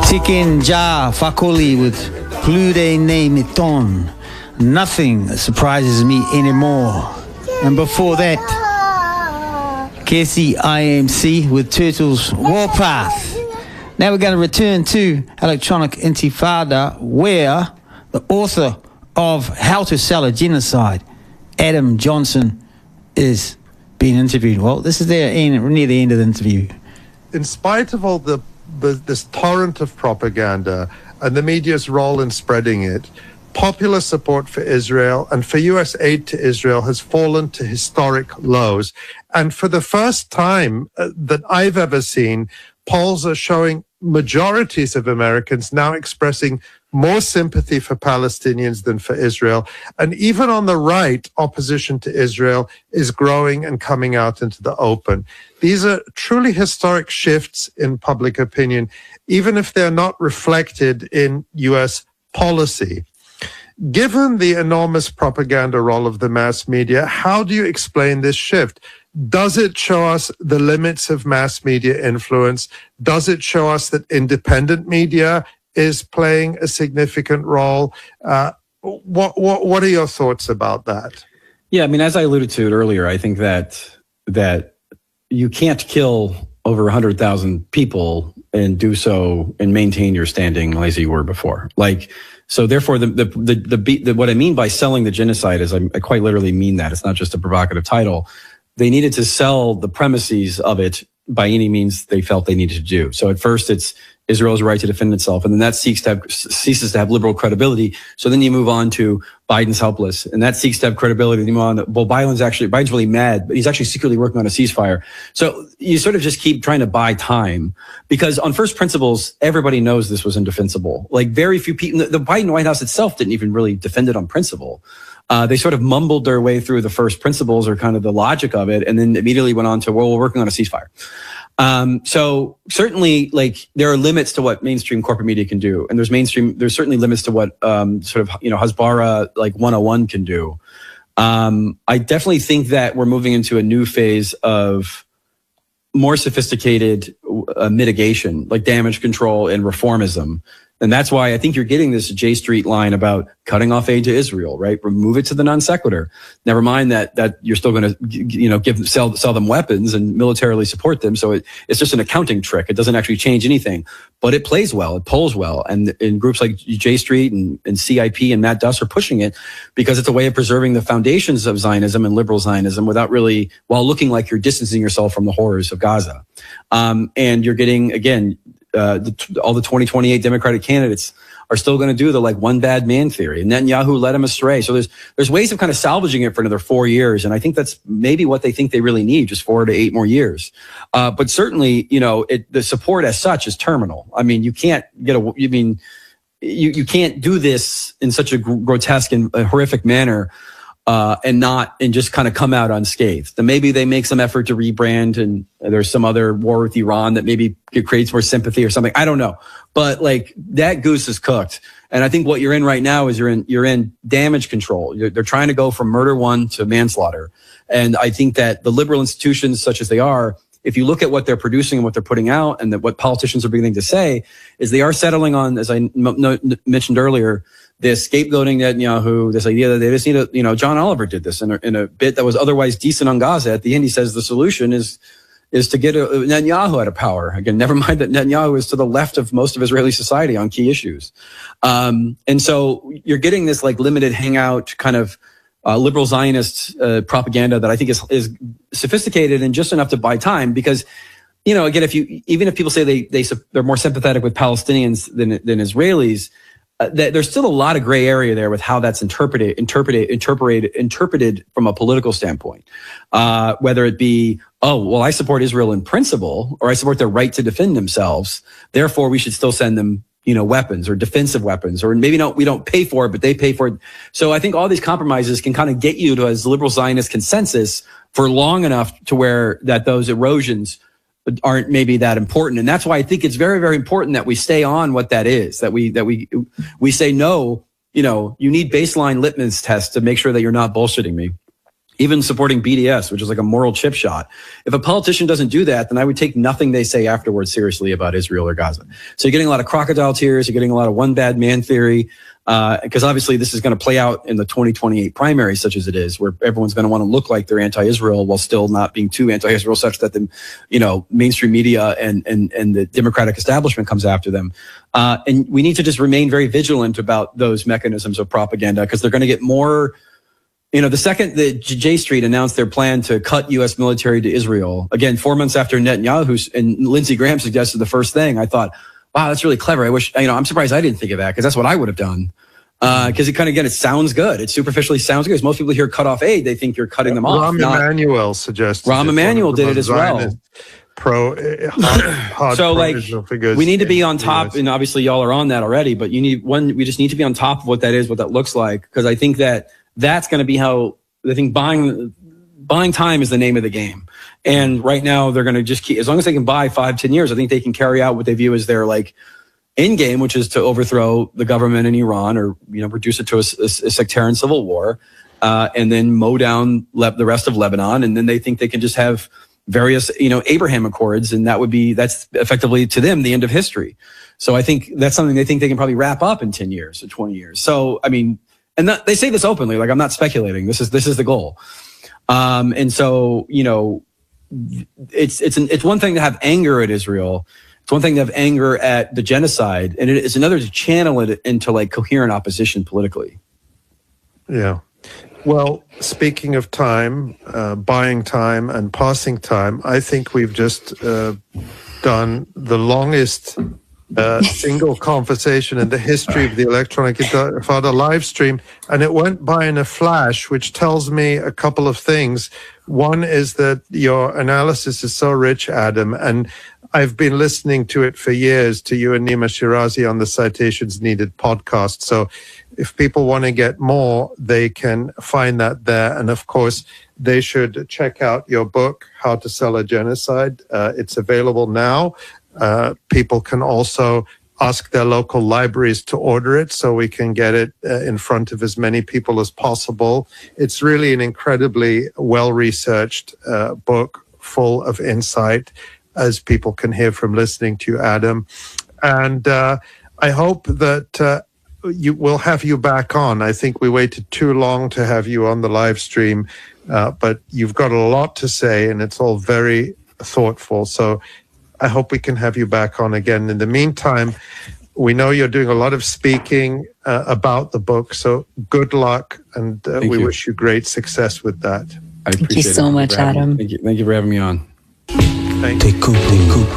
Tiken Jah Fakoly with Plude Ne Miton. Nothing surprises me anymore. And before that, Kessie IMC with Turtles Warpath. Now we're going to return to Electronic Intifada, where the author of How to Sell a Genocide, Adam Johnson, is being interviewed. Well, this is near the end of the interview. In spite of all this torrent of propaganda and the media's role in spreading it, popular support for Israel and for U.S. aid to Israel has fallen to historic lows. And for the first time that I've ever seen, polls are showing majorities of Americans now expressing more sympathy for Palestinians than for Israel. And even on the right, opposition to Israel is growing and coming out into the open. These are truly historic shifts in public opinion, even if they're not reflected in U.S. policy. Given the enormous propaganda role of the mass media, how do you explain this shift? Does it show us the limits of mass media influence? Does it show us that independent media is playing a significant role? What are your thoughts about that? Yeah, I mean, as I alluded to it earlier, I think that you can't kill over 100,000 people and do so and maintain your standing as you were before. So therefore, what I mean by selling the genocide is I quite literally mean that. It's not just a provocative title. They needed to sell the premises of it by any means they felt they needed to do. So at first it's Israel's right to defend itself, and then that ceases to have liberal credibility. So then you move on to Biden's helpless, and that seeks to have credibility. You move on. Well, Biden's really mad, but he's actually secretly working on a ceasefire. So you sort of just keep trying to buy time, because on first principles, everybody knows this was indefensible. Like, very few people, the Biden White House itself didn't even really defend it on principle. They sort of mumbled their way through the first principles or kind of the logic of it, and then immediately went on to, well, we're working on a ceasefire. So certainly, like, there are limits to what mainstream corporate media can do. And there's certainly limits to what, Hasbara, like 101 can do. I definitely think that we're moving into a new phase of more sophisticated mitigation, like damage control and reformism. And that's why I think you're getting this J Street line about cutting off aid to Israel, right? Remove it to the non sequitur. Never mind that you're still going to, sell them weapons and militarily support them. So it's just an accounting trick. It doesn't actually change anything, but it plays well. It polls well. And in groups like J Street and CIP and Matt Duss are pushing it because it's a way of preserving the foundations of Zionism and liberal Zionism while looking like you're distancing yourself from the horrors of Gaza. And you're getting, again, all the 2028 Democratic candidates are still going to do the one bad man theory. And Netanyahu led them astray. So there's ways of kind of salvaging it for another 4 years. And I think that's maybe what they think they really need, just 4 to 8 more years. But certainly, the support as such is terminal. I mean, you can't you can't do this in such a grotesque and horrific manner and just kind of come out unscathed. Then maybe they make some effort to rebrand, and there's some other war with Iran that maybe it creates more sympathy or something. I don't know. But that goose is cooked. And I think what you're in right now is you're in damage control. They're trying to go from murder one to manslaughter. And I think that the liberal institutions, such as they are, if you look at what they're producing and what they're putting out, and what politicians are beginning to say, is they are settling on, as I mentioned earlier, this scapegoating Netanyahu, this idea that they just need John Oliver did this in a bit that was otherwise decent on Gaza. At the end, he says the solution is to get Netanyahu out of power. Again, never mind that Netanyahu is to the left of most of Israeli society on key issues. And so you're getting this limited hangout kind of liberal Zionist propaganda that I think is sophisticated and just enough to buy time, because again, even if people say they're more sympathetic with Palestinians than Israelis, there's still a lot of gray area there with how that's interpreted from a political standpoint. Whether it be, I support Israel in principle, or I support their right to defend themselves, therefore we should still send them, weapons or defensive weapons, or maybe we don't pay for it, but they pay for it. So I think all these compromises can kind of get you to a liberal Zionist consensus for long enough to where that those erosions aren't maybe that important. And that's why I think it's very, very important that we stay on what that is, that we say, no, you need baseline litmus tests to make sure that you're not bullshitting me. even supporting BDS, which is like a moral chip shot. If a politician doesn't do that, then I would take nothing they say afterwards seriously about Israel or Gaza. So you're getting a lot of crocodile tears. You're getting a lot of one bad man theory, because obviously this is going to play out in the 2028 primary, such as it is, where everyone's going to want to look like they're anti-Israel while still not being too anti-Israel, such that the, mainstream media and the Democratic establishment comes after them. And we need to just remain very vigilant about those mechanisms of propaganda, because they're going to get more. The second that J Street announced their plan to cut U.S. military to Israel, again, 4 months after Netanyahu and Lindsey Graham suggested the first thing, I thought, wow, that's really clever. I wish, I'm surprised I didn't think of that, because that's what I would have done. Because it kind of, again, it sounds good. It superficially sounds good. As most people hear cut off aid, they think you're cutting them off. Rahm Emanuel suggested. Rahm Emanuel did it as well. So we need to be on top, and obviously y'all are on that already, but we just need to be on top of what that is, what that looks like, because I think that's going to be how, I think buying time is the name of the game. And right now they're going to just keep, as long as they can buy 5-10 years, I think they can carry out what they view as their end game, which is to overthrow the government in Iran, or, reduce it to a sectarian civil war, and then mow down the rest of Lebanon. And then they think they can just have various, Abraham Accords. And that's effectively to them the end of history. So I think that's something they think they can probably wrap up in 10 years or 20 years. So, and they say this openly, like, I'm not speculating. This is the goal. And so, it's one thing to have anger at Israel. It's one thing to have anger at the genocide, and it's another to channel it into coherent opposition politically. Yeah. Well, speaking of time, buying time and passing time, I think we've just done the longest single conversation in the history of the Electronic Intifada live stream, and it went by in a flash, which tells me a couple of things. One is that your analysis is so rich, Adam, and I've been listening to it for years, to you and Nima Shirazi on the Citations Needed podcast. So if people want to get more, they can find that there. And of course, they should check out your book, How to Sell a Genocide. It's available now. People can also ask their local libraries to order it so we can get it in front of as many people as possible. It's really an incredibly well-researched book, full of insight, as people can hear from listening to you, Adam. And I hope that we'll have you back on. I think we waited too long to have you on the live stream, but you've got a lot to say, and it's all very thoughtful. So I hope we can have you back on again. In the meantime, we know you're doing a lot of speaking about the book, so good luck, and we wish you great success with that. I appreciate it. Thank you so much, Adam. Thank you for having me on. Thank you.